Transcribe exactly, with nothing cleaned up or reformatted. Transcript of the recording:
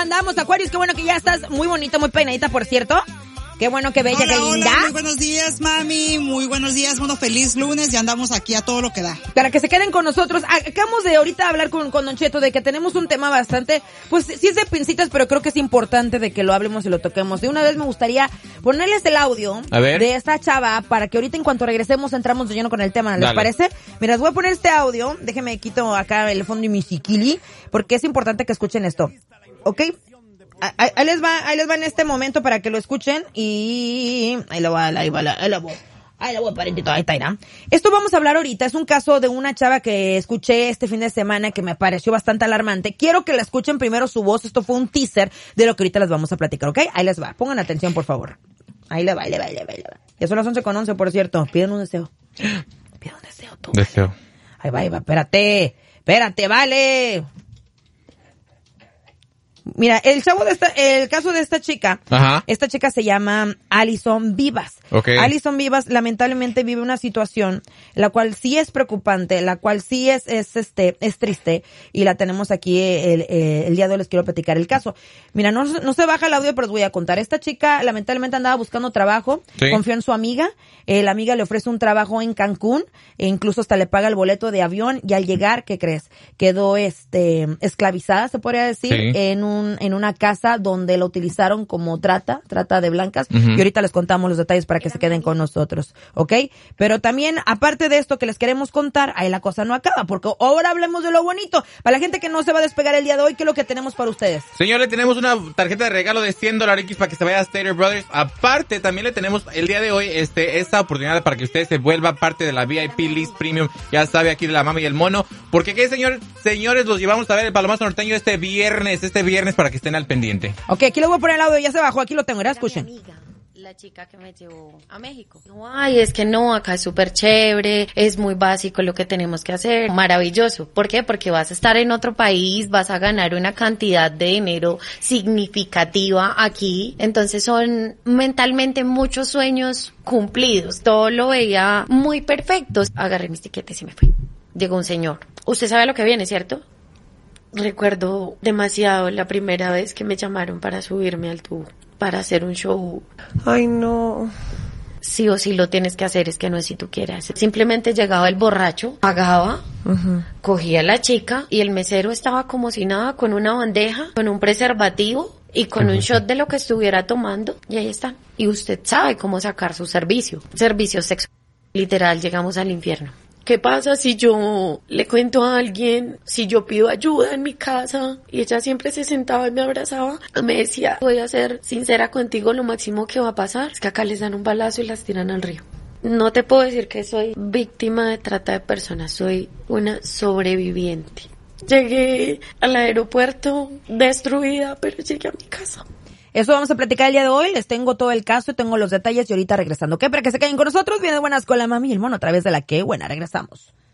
andamos, Aquarius? Qué bueno que ya estás muy bonita, muy peinadita, por cierto. Qué bueno, qué bella, hola, qué linda. Hola, muy buenos días, mami. Muy buenos días, bueno, feliz lunes. Ya andamos aquí a todo lo que da. Para que se queden con nosotros. Acabamos de ahorita hablar con, con Don Cheto de que tenemos un tema bastante, pues sí es de pincitas, pero creo que es importante de que lo hablemos y lo toquemos. De una vez me gustaría ponerles el audio de esta chava para que ahorita en cuanto regresemos entramos de lleno con el tema. ¿Les Dale. parece? Mira, les voy a poner este audio. Déjenme quito acá el fondo y mi musiquili, porque es importante que escuchen esto. ¿Ok? Ahí, ahí les va, ahí les va en este momento para que lo escuchen y ahí lo va, ahí va, ahí lo voy. Ahí lo voy, parentito, ahí está, irá. Esto vamos a hablar ahorita, es un caso de una chava que escuché este fin de semana que me pareció bastante alarmante. Quiero que la escuchen primero su voz, esto fue un teaser de lo que ahorita les vamos a platicar, ¿ok? Ahí les va, pongan atención por favor. Ahí le va, ahí le va, ahí le va, ahí le va. Ya son las once con once, por cierto, piden un deseo. Piden un deseo tú. Deseo. Vale. Ahí va, ahí va, espérate, espérate, vale. Mira, el chavo de esta, el caso de esta chica, Ajá. esta chica se llama Alison Vivas. Okay. Alison Vivas lamentablemente vive una situación la cual sí es preocupante, la cual sí es, es este, es triste y la tenemos aquí el, el, el día de hoy les quiero platicar el caso. Mira, no, no se baja el audio, pero os voy a contar. Esta chica lamentablemente andaba buscando trabajo, sí. confió en su amiga, eh, la amiga le ofrece un trabajo en Cancún, e incluso hasta le paga el boleto de avión y al llegar, ¿qué crees? Quedó este, esclavizada, se podría decir, sí. en un en una casa donde la utilizaron como trata, trata de blancas, uh-huh. y ahorita les contamos los detalles para que se queden con nosotros, ¿ok? Pero también, aparte de esto que les queremos contar, ahí la cosa no acaba, porque ahora hablemos de lo bonito. Para la gente que no se va a despegar el día de hoy, ¿qué es lo que tenemos para ustedes? Señores, tenemos una tarjeta de regalo de cien dólares para que se vaya a Stater Brothers. Aparte, también le tenemos el día de hoy este esta oportunidad para que usted se vuelva parte de la V I P List Premium, ya sabe, aquí de la mami y el mono, porque ¿qué, señores? Señores, los llevamos a ver el Palomazo Norteño este viernes, este viernes para que estén al pendiente. Ok, aquí le voy a poner el audio, ya se bajó, aquí lo tengo, ¿verdad? Escuchen. La chica que me llevó a México. Ay, es que no, acá es súper chévere, es muy básico lo que tenemos que hacer, maravilloso. ¿Por qué? Porque vas a estar en otro país, vas a ganar una cantidad de dinero significativa aquí, entonces son mentalmente muchos sueños cumplidos. Todo lo veía muy perfecto. Agarré mis tiquetes y me fui. Llegó un señor. Usted sabe lo que viene, ¿cierto? Recuerdo demasiado la primera vez que me llamaron para subirme al tubo, para hacer un show. Ay, no. Sí o sí lo tienes que hacer, es que no es si tú quieres. Simplemente llegaba el borracho, pagaba, uh-huh. cogía a la chica y el mesero estaba como si nada, con una bandeja, con un preservativo y con uh-huh. un shot de lo que estuviera tomando y ahí están. Y usted sabe cómo sacar su servicio, servicio sexual. Literal, llegamos al infierno. ¿Qué pasa si yo le cuento a alguien, si yo pido ayuda en mi casa? Y ella siempre se sentaba y me abrazaba. Me decía, voy a ser sincera contigo, lo máximo que va a pasar es que acá les dan un balazo y las tiran al río. No te puedo decir que soy víctima de trata de personas, soy una sobreviviente. Llegué al aeropuerto destruida, pero llegué a mi casa. Eso vamos a platicar el día de hoy. Les tengo todo el caso, tengo los detalles y ahorita regresando. ¿Qué? Para que se queden con nosotros. Viene Buenas con la mami y el mono a través de la que buena. Regresamos.